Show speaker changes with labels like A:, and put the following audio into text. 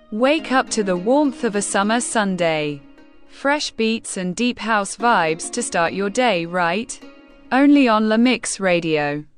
A: Wake up to the warmth of a summer Sunday. Fresh beats and deep house vibes to start your day right. Only on La Mix Radio.